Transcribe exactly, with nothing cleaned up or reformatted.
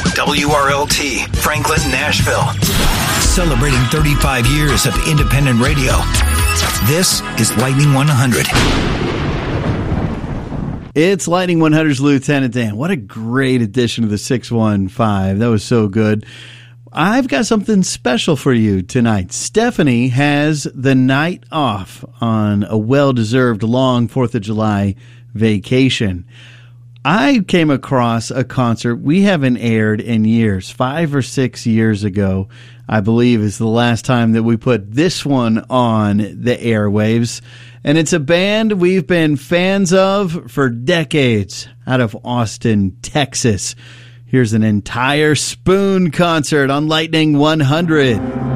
W R L T, Franklin, Nashville. Celebrating thirty-five years of independent radio. This is Lightning one hundred. It's Lightning one hundred's Lieutenant Dan. What a great addition to the six one five. That was so good. I've got something special for you tonight. Stephanie has the night off on a well-deserved long fourth of July vacation. I came across a concert we haven't aired in years. Five or six years ago, I believe, is the last time that we put this one on the airwaves. And it's a band we've been fans of for decades out of Austin, Texas. Here's an entire Spoon concert on Lightning one hundred.